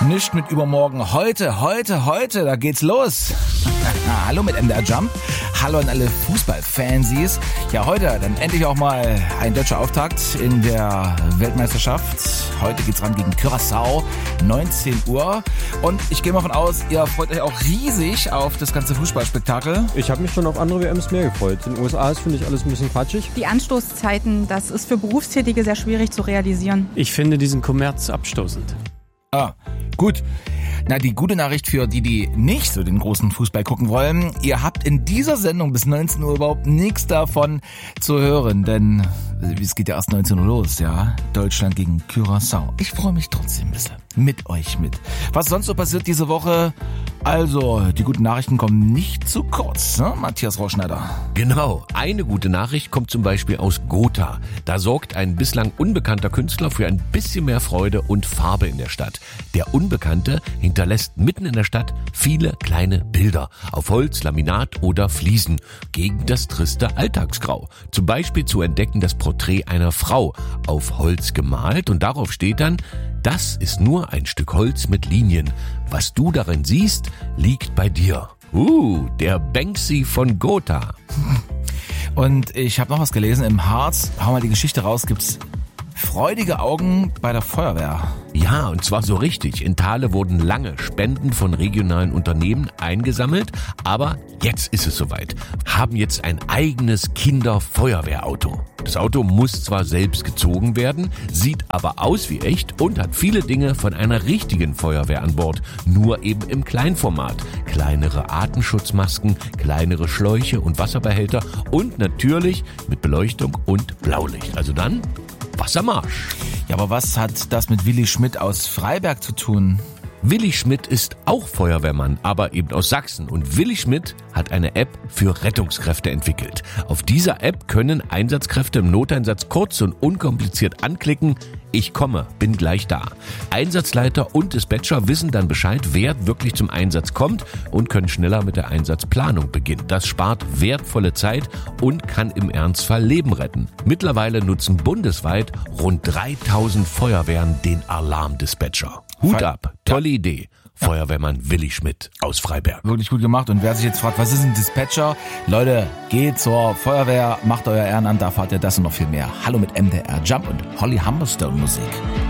Nicht mit übermorgen, heute, da geht's los. Hallo mit MDR Jump, hallo an alle Fußballfansies. Ja, heute dann endlich auch mal ein deutscher Auftakt in der Weltmeisterschaft. Heute geht's ran gegen Curaçao, 19 Uhr. Und ich gehe mal von aus, ihr freut euch auch riesig auf das ganze Fußballspektakel. Ich habe mich schon auf andere WMs mehr gefreut. In den USA ist, finde ich, alles ein bisschen quatschig. Die Anstoßzeiten, das ist für Berufstätige sehr schwierig zu realisieren. Ich finde diesen Kommerz abstoßend. Ah, gut. Na, die gute Nachricht für die nicht so den großen Fußball gucken wollen, ihr habt in dieser Sendung bis 19 Uhr überhaupt nichts davon zu hören, denn es geht ja erst 19 Uhr los, ja. Deutschland gegen Curaçao. Ich freue mich trotzdem ein bisschen mit euch mit. Was sonst so passiert diese Woche? Also, die guten Nachrichten kommen nicht zu kurz, ne? Matthias Rohrschneider. Genau, eine gute Nachricht kommt zum Beispiel aus Gotha. Da sorgt ein bislang unbekannter Künstler für ein bisschen mehr Freude und Farbe in der Stadt. Der Unbekannte hinterlässt mitten in der Stadt viele kleine Bilder auf Holz, Laminat oder Fliesen gegen das triste Alltagsgrau. Zum Beispiel zu entdecken das Porträt einer Frau auf Holz gemalt und darauf steht dann: Das ist nur ein Stück Holz mit Linien. Was du darin siehst, liegt bei dir. Der Banksy von Gotha. Und ich habe noch was gelesen. Im Harz, hau mal die Geschichte raus, gibt's freudige Augen bei der Feuerwehr. Ja, und zwar so richtig. In Thale wurden lange Spenden von regionalen Unternehmen eingesammelt, aber jetzt ist es soweit. Haben jetzt ein eigenes Kinderfeuerwehrauto. Das Auto muss zwar selbst gezogen werden, sieht aber aus wie echt und hat viele Dinge von einer richtigen Feuerwehr an Bord, nur eben im Kleinformat. Kleinere Atemschutzmasken, kleinere Schläuche und Wasserbehälter und natürlich mit Beleuchtung und Blaulicht. Also dann Wassermarsch. Ja, aber was hat das mit Willi Schmidt aus Freiberg zu tun? Willi Schmidt ist auch Feuerwehrmann, aber eben aus Sachsen. Und Willi Schmidt hat eine App für Rettungskräfte entwickelt. Auf dieser App können Einsatzkräfte im Noteinsatz kurz und unkompliziert anklicken: Ich komme, bin gleich da. Einsatzleiter und Dispatcher wissen dann Bescheid, wer wirklich zum Einsatz kommt und können schneller mit der Einsatzplanung beginnen. Das spart wertvolle Zeit und kann im Ernstfall Leben retten. Mittlerweile nutzen bundesweit rund 3000 Feuerwehren den Alarmdispatcher. Hut ab, tolle Idee. Feuerwehrmann Willi Schmidt aus Freiberg. Wirklich gut gemacht. Und wer sich jetzt fragt, was ist ein Dispatcher? Leute, geht zur Feuerwehr, macht euer Ehrenamt, da erfahrt ihr das und noch viel mehr. Hallo mit MDR Jump und Holly Humberstone Musik.